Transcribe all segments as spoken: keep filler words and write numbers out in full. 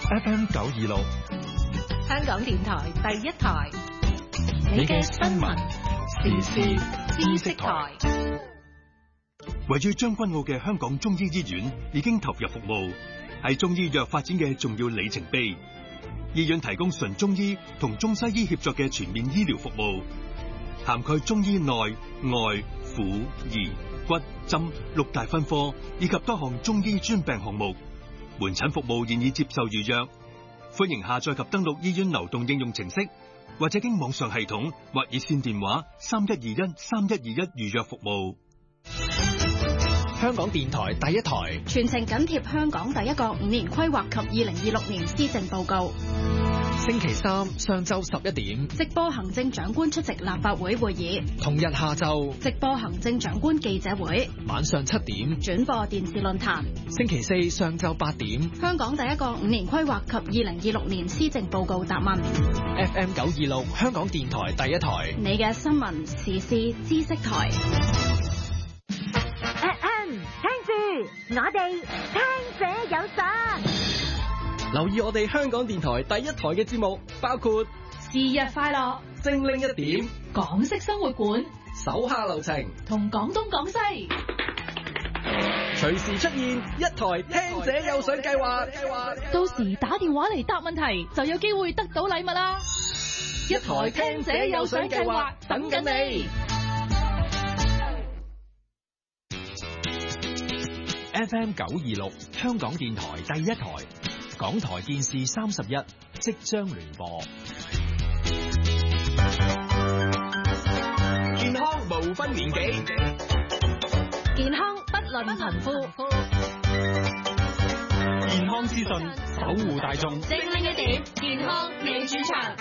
F M 九二六， 香港電台第一台， 你嘅新聞時事知識台。 位於將軍澳嘅香港中醫醫院已經投入服務，係中醫藥發展嘅重要里程碑。醫院提供純中醫同中西醫協作嘅全面醫療服務，涵蓋中醫內外婦兒骨針六大分科，以及多項中醫專病項目。門診服務現已接受預約，歡迎下載及登錄醫院流動應用程式，或者經網上系統或熱線電話三一二一三一二一預約服務。 香港電台第一台， 全程緊貼香港第一個五年規劃及二零二六年施政報告。 星期三上晝十一點， 直播行政長官出席立法會會議； 同日下晝， 直播行政長官記者會； 晚上七點， 轉播電視論壇。 星期四上晝八點， 香港第一個五年規劃及二零二六年施政報告答問。 F M 九二六，香港電台第一台， 你嘅新聞時事知識台。 F M 聽住，我哋聽者有責。 留意我哋香港電台第一台嘅節目，包括是日快樂、 精靈一點、 港式生活館、 手下留情同廣東廣西。 隨時出現一台聽者有獎計劃，計劃到時打電話嚟答問題，就有機會得到禮物啦！ 一台聽者有獎計劃等緊你。 F M 九二六，香港電台第一台，港台電視三十一即將聯播。 健康無分年紀， 健康不論貧富， 健康資訊守護大眾。 精靈一點，健康你主場。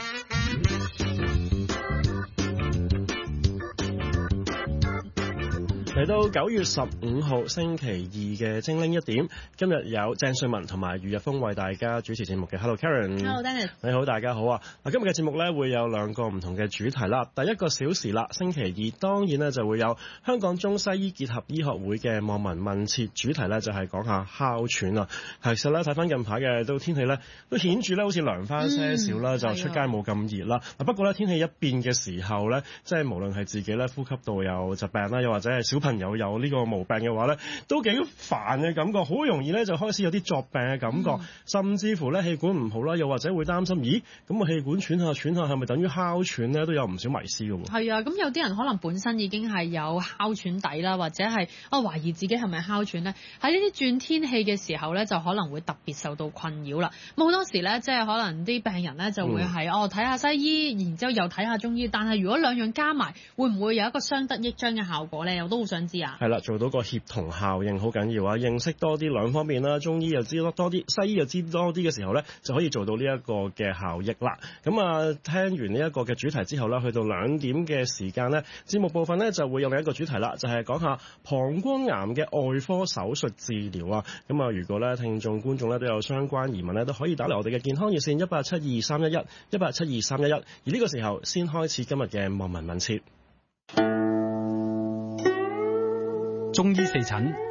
嚟到九月十五號星期二嘅精靈一點，今日有鄭瑞文同埋余日峰為大家主持節目嘅。Hello Karen，Hello Dennis， 你好，大家好啊！嗱，今日嘅節目咧會有兩個唔同嘅主題啦。第一個小時啦，星期二當然咧就會有香港中西醫結合醫學會嘅網民問切，主題咧就係講下哮喘啊。其實咧睇翻近排嘅都天氣咧都顯著咧好似涼翻些少啦，就出街冇咁熱啦。嗱，不過咧天氣一變嘅時候咧，即係無論係自己咧呼吸道有疾病啦，又或者係小朋友有呢個毛病嘅話咧，都幾煩嘅感覺，好容易咧就開始有啲作病嘅感覺，嗯、甚至乎咧氣管唔好啦，又或者會擔心，咦咁個氣管喘下喘下係咪等於哮喘咧？都有唔少迷思嘅喎。 係啊，咁有啲人可能本身已經係有哮喘底啦，或者係啊懷疑自己係咪哮喘咧？喺呢啲轉天氣嘅時候咧，就可能會特別受到困擾啦。咁好多時咧，即係可能啲病人咧就會係、嗯、哦睇下西醫，然之後又睇下中醫，但係如果兩樣加埋，會唔會有一個相得益彰嘅效果咧？我都好想知啊。 係啦，做到個協同效應好緊要啊！認識多啲兩方面啦，中醫又知多多啲，西醫又知多啲嘅時候咧，就可以做到呢一個嘅效益啦。咁啊，聽完呢一個嘅主題之後咧，去到兩點嘅時間咧，節目部分咧就會有另一個主題啦，就係、是、講下膀胱癌嘅外科手術治療啊。咁啊，如果咧聽眾觀眾咧都有相關疑問咧，都可以打嚟我哋嘅健康熱線一八七二三一一一八七二三一一。而呢個時候先開始今日嘅網民問切。 中醫四診